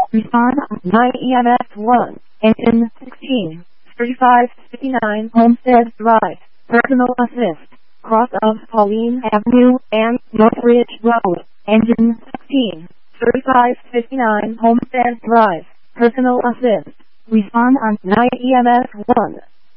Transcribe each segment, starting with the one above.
Respond 9 EMS 1. Engine 16. 3559 Homestead Drive. Personal assist. Cross of Pauline Avenue and Northridge Road. Engine 16. 3559 Homestead Drive. Personal assist. Respond on 9 EMS 1.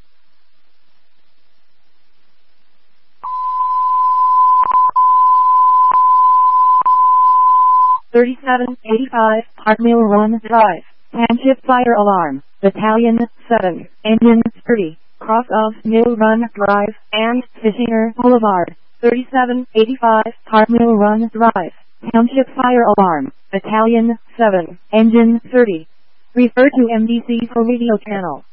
$37.85 Park Mill Run Drive. Township Fire Alarm. Battalion 7. Engine 30. Cross of Mill Run Drive and Fishinger Boulevard. $37.85 Park Mill Run Drive. Township Fire Alarm. Battalion 7. Engine 30. Refer to MDC for radio channel.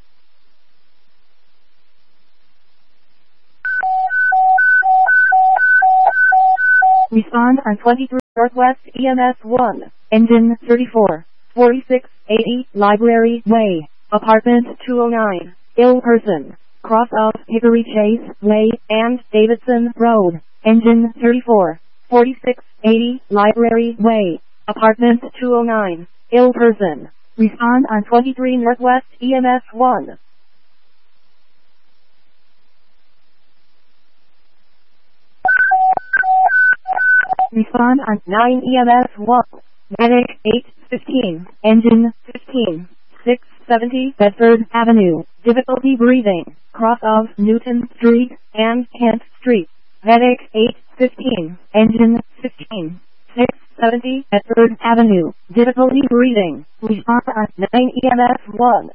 Respond on 23 Northwest EMS 1. Engine 34. 4680 Library Way. Apartment 209. Ill person. Cross of Hickory Chase Way and Davidson Road. Engine 34. 4680 Library Way. Apartment 209. Ill person. Respond on 23 Northwest EMS 1. Respond on 9 EMS 1. Medic 815. Engine 15. 670 Bedford Avenue. Difficulty breathing. Cross of Newton Street and Kent Street. Medic 815. Engine 15. 670 Bedford Avenue. Difficulty breathing. Respond on 9 EMS 1.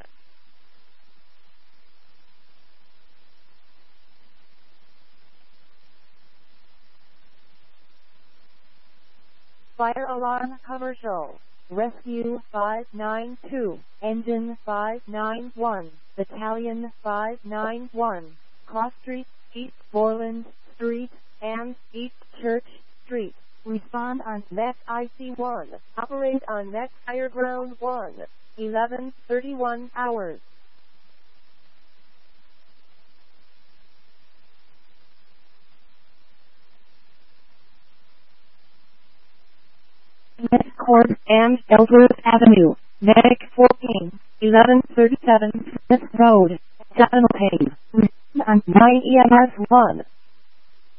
Fire alarm commercial. Rescue 592. Engine 591. Battalion 591. Cross Street, East Borland Street, and East Church Street. Respond on Next IC1. Operate on Next Higher Ground 1. 11:31 hours. Medic Court and Ellsworth Avenue. Medic 14. 1137 Smith Road. Donald Payne. Respond on 9 EMS 1.